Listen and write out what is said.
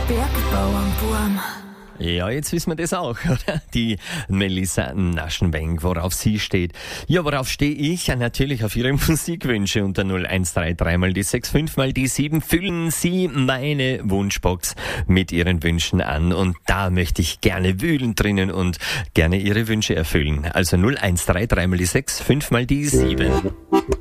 Bergbauernburm. Ja, jetzt wissen wir das auch, oder? Die Melissa Naschenwenk, worauf sie steht. Ja, worauf stehe ich? Ja, natürlich auf Ihre Musikwünsche unter 0133 mal die 65 mal die 7. Füllen Sie meine Wunschbox mit Ihren Wünschen an. Und da möchte ich gerne wühlen drinnen und gerne Ihre Wünsche erfüllen. Also 0133 mal die 65 mal die 7.